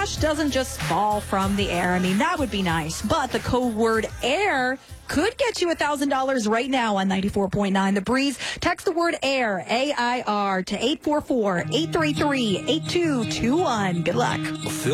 cash doesn't just fall from the air. I mean, that would be nice. But the code word AIR could get you $1,000 right now on 94.9 The Breeze. Text the word AIR, AIR, to 844-833-8221. Good luck.